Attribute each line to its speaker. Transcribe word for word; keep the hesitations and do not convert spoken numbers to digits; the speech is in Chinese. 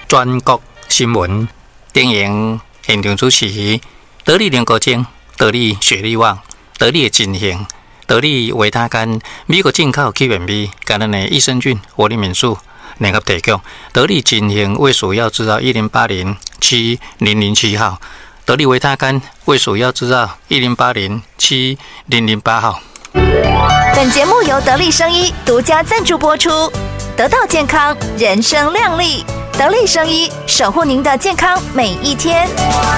Speaker 1: 全国新闻电影现场主持，得力联国精、得力雪力旺、得力的金型、得力维他甘，美国进口起源地，跟咱的益生菌、活力敏素联合提供。得力金型卫署要知道一零八零七零零七号，得力维他甘卫署要知道一零八零七零零八号。
Speaker 2: 本节目由得力生医独家赞助播出，得到健康，人生亮丽。得力生医，守护您的健康每一天。